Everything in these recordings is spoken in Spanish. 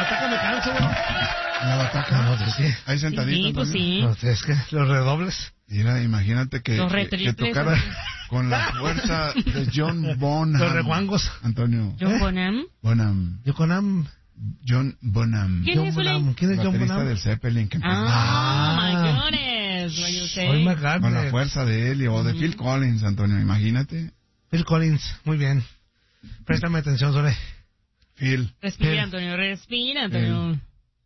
bataca me canso, güey. ¿En la bataca? No, pues sí. Ahí sentadito. Sí, pues sí. No, es que los redobles. Mira, imagínate que Los tocara con la fuerza de John Bonham. Los reguangos. Antonio. John Bonham. Bonham. John Bonham. ¿Quién es, Uli? ¿Quién es John Baterista Bonham? del Zeppelin. Que My goodness, what you say? Hoy me con la fuerza de él o de Phil Collins, Antonio, imagínate. Phil Collins, muy bien. Préstame atención, Sole. Phil. Respira, Antonio, respira, Antonio.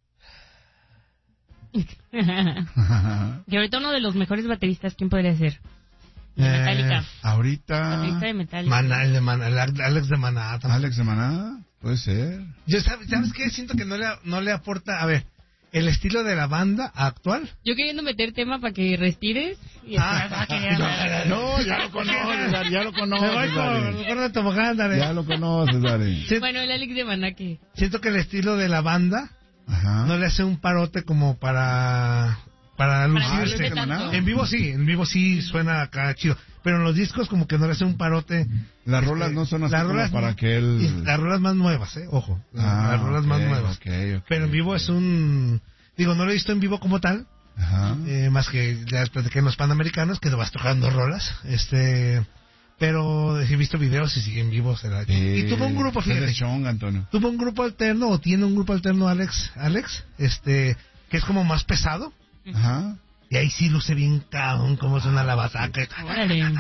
Y ahorita uno de los mejores bateristas, ¿quién podría ser? Metallica. Ahorita. Baterista de Metallica. El Alex de Maná. Alex de Maná, puede ser. ¿Sabes qué? Siento que no le aporta, a ver, el estilo de la banda actual. Yo queriendo meter tema para que respires. Y No, ya lo conoces, ya lo conoces. Me voy con el tobogán, dale. Ya lo conoces, dale. Bueno, el Alex de Maná, que Siento que el estilo de la banda Ajá. no le hace un parote como para lucirse. tanto. En vivo sí suena acá chido, pero en los discos como que no le hace un parote. Las rolas no son así las como rolas para que él... Las rolas más nuevas, ojo, las rolas más nuevas. Okay, pero en vivo es un... Digo, no lo he visto en vivo como tal, Ajá. más que ya les platiqué en los Panamericanos, que vas tocando rolas, pero he visto videos y sigue en vivo. Y tuvo un grupo, fíjate. Chong, Antonio. Tuvo un grupo alterno, o tiene un grupo alterno, Alex, que es como más pesado. Ajá. Y ahí sí luce bien cabrón cómo suena la bataca. órale.